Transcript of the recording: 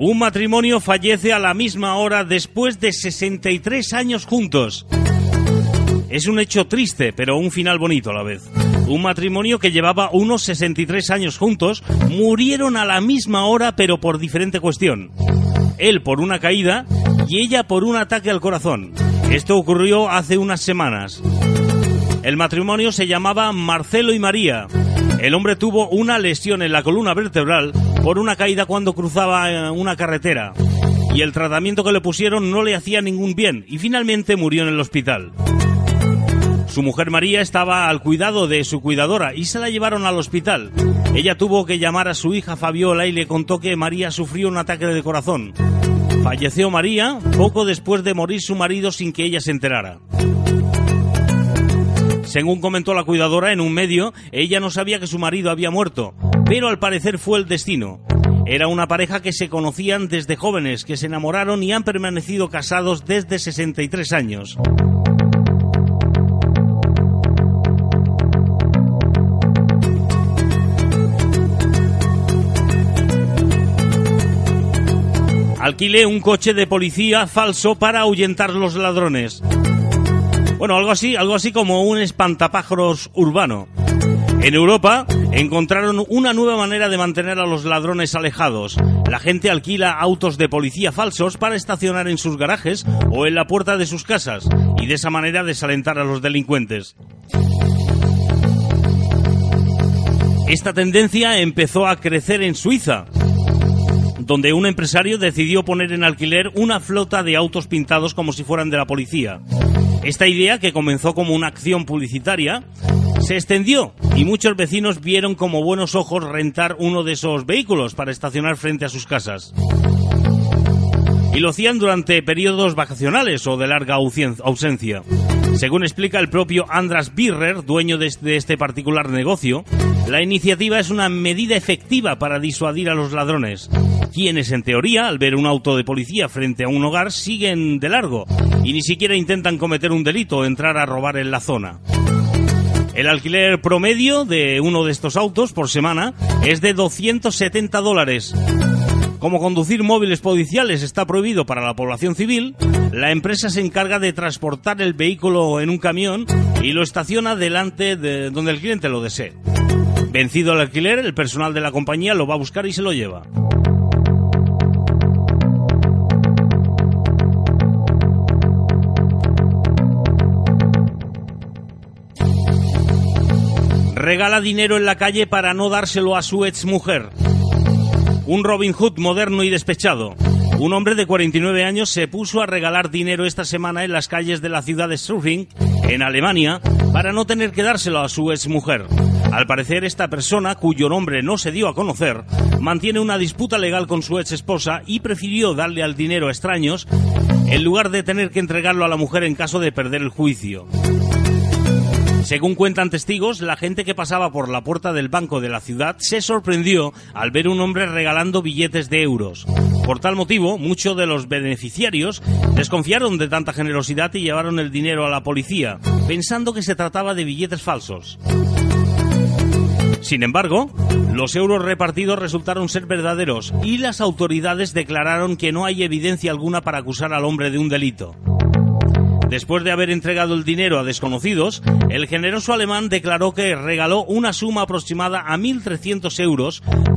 Un matrimonio fallece a la misma hora después de 63 años juntos. Es un hecho triste, pero un final bonito a la vez. Un matrimonio que llevaba unos 63 años juntos murieron a la misma hora, pero por diferente cuestión. Él por una caída y ella por un ataque al corazón. Esto ocurrió hace unas semanas. El matrimonio se llamaba Marcelo y María. El hombre tuvo una lesión en la columna vertebral por una caída cuando cruzaba una carretera. Y el tratamiento que le pusieron no le hacía ningún bien y finalmente murió en el hospital. Su mujer María estaba al cuidado de su cuidadora y se la llevaron al hospital. Ella tuvo que llamar a su hija Fabiola y le contó que María sufrió un ataque de corazón. Falleció María poco después de morir su marido sin que ella se enterara. Según comentó la cuidadora en un medio, ella no sabía que su marido había muerto, pero al parecer fue el destino. Era una pareja que se conocían desde jóvenes, que se enamoraron y han permanecido casados desde 63 años. Alquilé un coche de policía falso para ahuyentar los ladrones. Bueno, algo así como un espantapájaros urbano. En Europa encontraron una nueva manera de mantener a los ladrones alejados. La gente alquila autos de policía falsos para estacionar en sus garajes o en la puerta de sus casas y de esa manera desalentar a los delincuentes. Esta tendencia empezó a crecer en Suiza, donde un empresario decidió poner en alquiler una flota de autos pintados como si fueran de la policía. Esta idea, que comenzó como una acción publicitaria, se extendió y muchos vecinos vieron como buenos ojos rentar uno de esos vehículos para estacionar frente a sus casas. Y lo hacían durante periodos vacacionales o de larga ausencia. Según explica el propio Andras Birrer, dueño de este particular negocio, la iniciativa es una medida efectiva para disuadir a los ladrones, quienes en teoría, al ver un auto de policía frente a un hogar, siguen de largo y ni siquiera intentan cometer un delito o entrar a robar en la zona. El alquiler promedio de uno de estos autos por semana es de $270. Como conducir móviles policiales está prohibido para la población civil, la empresa se encarga de transportar el vehículo en un camión y lo estaciona delante de donde el cliente lo desee. Vencido el alquiler, el personal de la compañía lo va a buscar y se lo lleva. Regala dinero en la calle para no dárselo a su exmujer. Un Robin Hood moderno y despechado. Un hombre de 49 años se puso a regalar dinero esta semana en las calles de la ciudad de Surfing, en Alemania, para no tener que dárselo a su exmujer. Al parecer, esta persona, cuyo nombre no se dio a conocer, mantiene una disputa legal con su ex esposa y prefirió darle al dinero a extraños en lugar de tener que entregarlo a la mujer en caso de perder el juicio. Según cuentan testigos, la gente que pasaba por la puerta del banco de la ciudad se sorprendió al ver un hombre regalando billetes de euros. Por tal motivo, muchos de los beneficiarios desconfiaron de tanta generosidad y llevaron el dinero a la policía, pensando que se trataba de billetes falsos. Sin embargo, los euros repartidos resultaron ser verdaderos y las autoridades declararon que no hay evidencia alguna para acusar al hombre de un delito. Después de haber entregado el dinero a desconocidos, el generoso alemán declaró que regaló una suma aproximada a 1.300 euros